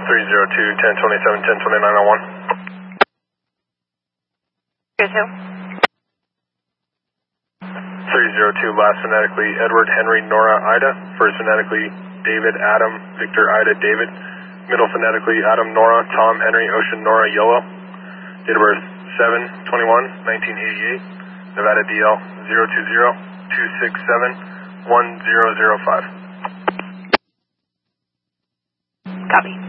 302, 1027, 1029 on 1. 2. 302, last phonetically Edward Henry Nora Ida. First phonetically David Adam Victor Ida David. Middle phonetically Adam Nora Tom Henry Ocean Nora Yellow. Date of birth 7/21/1988. Nevada DL 020-267-1005. Copy.